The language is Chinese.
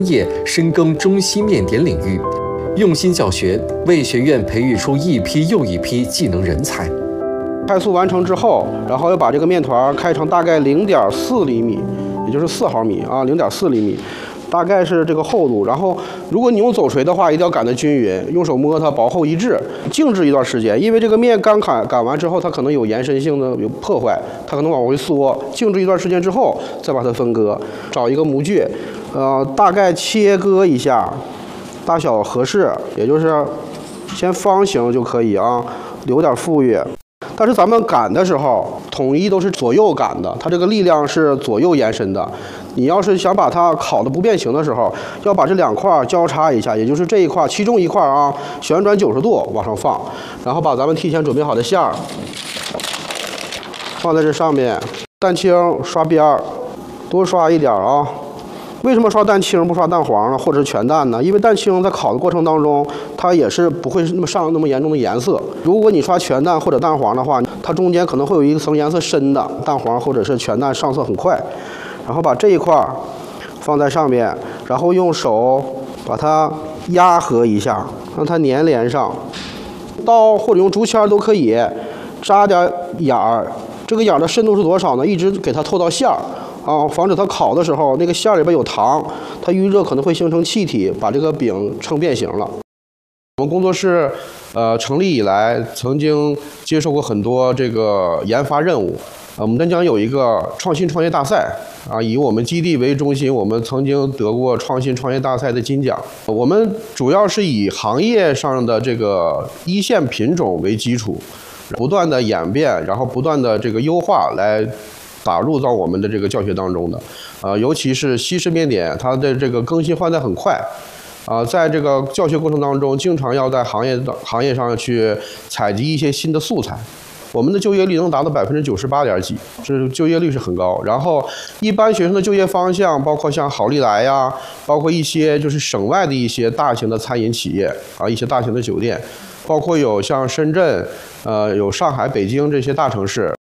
业深耕中西面点领域，用心教学，为学院培育出一批又一批技能人才。 快速完成之后，然后要把这个面团开成大概0.4厘米，也就是4毫米啊，0.4厘米。 大概是这个厚度，然后如果你用走锤的话，一定要擀得均匀，用手摸它，薄厚一致，静置一段时间，因为这个面刚擀完之后，它可能有延伸性的有破坏，它可能往回缩，静置一段时间之后再把它分割，找一个模具，大概切割一下，大小合适，也就是先方形就可以啊，留点富裕。 但是咱们擀的时候，统一都是左右擀的，它这个力量是左右延伸的。你要是想把它烤的不变形的时候，要把这2块交叉一下，也就是这一块，其中一块啊，旋转90度往上放，然后把咱们提前准备好的馅儿放在这上面，蛋清刷边儿，多刷一点啊。 为什么刷蛋清不刷蛋黄呢？或者是全蛋呢？因为蛋清在烤的过程当中，它也是不会上那么严重的颜色。如果你刷全蛋或者蛋黄的话，它中间可能会有一层颜色深的蛋黄或者是全蛋上色很快。然后把这一块放在上面，然后用手把它压合一下，让它粘连上。刀或者用竹签都可以，扎点眼儿。这个眼儿的深度是多少呢？一直给它透到馅儿。 啊，防止它烤的时候，那个馅里边有糖，它遇热可能会形成气体，把这个饼撑变形了。我们工作室，成立以来，曾经接受过很多这个研发任务。我们丹江有一个创新创业大赛，啊，以我们基地为中心，我们曾经得过创新创业大赛的金奖。我们主要是以行业上的这个一线品种为基础，不断的演变，然后不断的这个优化来。 打入到我们的这个教学当中的，尤其是西式面点，它的这个更新换代很快，在这个教学过程当中，经常要在行业上去采集一些新的素材。我们的就业率能达到98.几，这就业率是很高。然后，一般学生的就业方向包括像好利来呀，包括一些就是省外的一些大型的餐饮企业啊，一些大型的酒店，包括有像深圳、有上海、北京这些大城市。